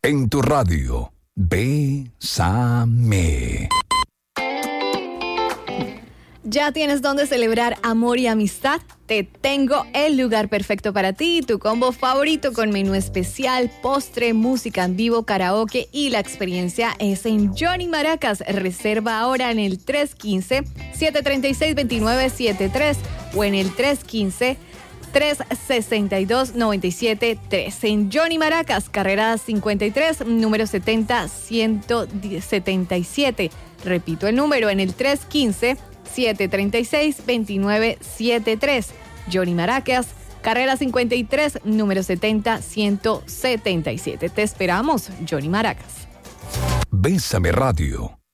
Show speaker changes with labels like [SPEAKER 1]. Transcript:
[SPEAKER 1] En tu radio, Bésame.
[SPEAKER 2] ¿Ya tienes dónde celebrar amor y amistad? Te tengo el lugar perfecto para ti, tu combo favorito con menú especial, postre, música en vivo, karaoke y la experiencia es en Johnny Maracas. Reserva ahora en el 315-736-2973 o en el 362-973 en Johnny Maracas, carrera 53, número 70-177. Repito el número en el 315-736-2973. Johnny Maracas, carrera 53, número 70-177. Te esperamos, Johnny Maracas.
[SPEAKER 1] Bésame Radio.